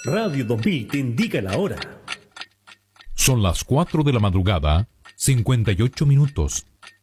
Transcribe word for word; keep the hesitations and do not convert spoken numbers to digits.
Radio dos mil te indica la hora. Son las cuatro de la madrugada, cincuenta y ocho minutos.